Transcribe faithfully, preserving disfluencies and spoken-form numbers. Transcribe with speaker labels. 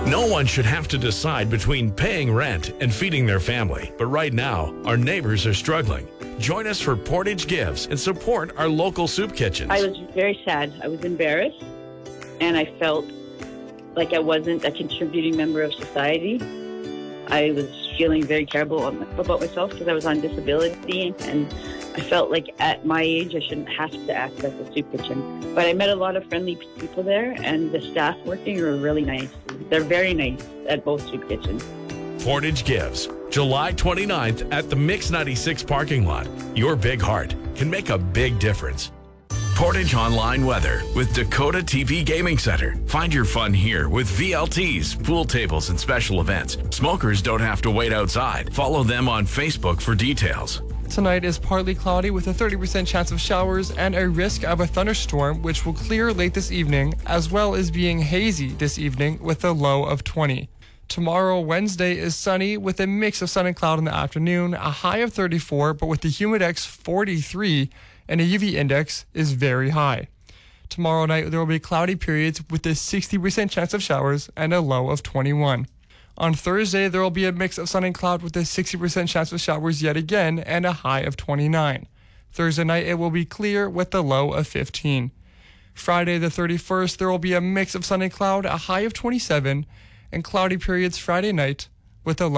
Speaker 1: No one should have to decide between paying rent and feeding their family. But right now, our neighbors are struggling. Join us for Portage Gives and support our local soup kitchens.
Speaker 2: I was very sad. I was embarrassed, and I felt like I wasn't a contributing member of society. I was feeling very terrible about myself because I was on disability, and I felt like at my age I shouldn't have to access a soup kitchen. But I met a lot of friendly people there, and the staff working are really nice. They're very nice at both soup kitchens.
Speaker 1: Portage Gives, July twenty-ninth at the Mix ninety-six parking lot. Your big heart can make a big difference. Portage Online Weather with Dakota T V Gaming Center. Find your fun here with V L Ts, pool tables, and special events. Smokers don't have to wait outside. Follow them on Facebook for details.
Speaker 3: Tonight is partly cloudy with a thirty percent chance of showers and a risk of a thunderstorm, which will clear late this evening, as well as being hazy this evening with a low of twenty. Tomorrow, Wednesday, is sunny with a mix of sun and cloud in the afternoon, a high of thirty-four, but with the humidex forty-three, and a U V index is very high. Tomorrow night, there will be cloudy periods with a sixty percent chance of showers and a low of twenty-one. On Thursday, there will be a mix of sun and cloud with a sixty percent chance of showers yet again and a high of twenty-nine. Thursday night, it will be clear with a low of fifteen. Friday the thirty-first, there will be a mix of sun and cloud, a high of twenty-seven, and cloudy periods Friday night with a low